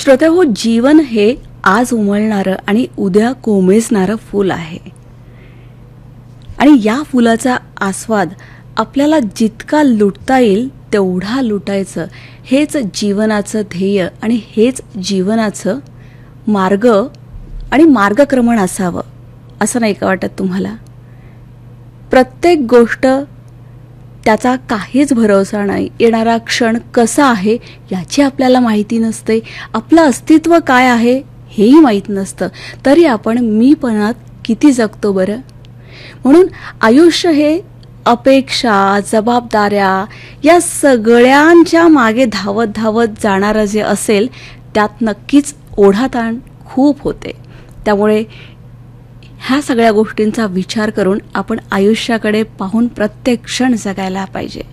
श्रोत्याहो, जीवन हे आज उमलणारं आणि उद्या कोमेजणारं फूल आहे आणि या फुलाचा आस्वाद आपल्याला जितका लुटता येईल तेवढा लुटायचं, हेच जीवनाचं ध्येय आणि हेच जीवनाचं मार्ग आणि मार्गक्रमण असावं, असं नाही का वाटत तुम्हाला? प्रत्येक गोष्ट त्याचा काहीच भरोसा नाही, येणारा क्षण कसा आहे याची आपल्याला माहिती नसते, आपलं अस्तित्व काय आहे हेही माहीत नसतं, तरी आपण मीपणात किती जगतो बरं. म्हणून आयुष्य हे अपेक्षा, जबाबदाऱ्या या सगळ्यांच्या मागे धावत धावत जाणारं जे असेल त्यात नक्कीच ओढाताण खूप होते. त्यामुळे ह्या सगळ्या गोष्टींचा विचार करून आपण आयुष्याकडे पाहून प्रत्येक क्षण जगायला पाहिजे.